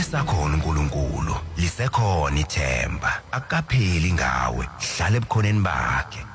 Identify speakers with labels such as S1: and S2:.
S1: Usesakhona uNkulunkulu, lisekhona ithemba, akapheli ngawe, hlala ebukhoneni bakhe.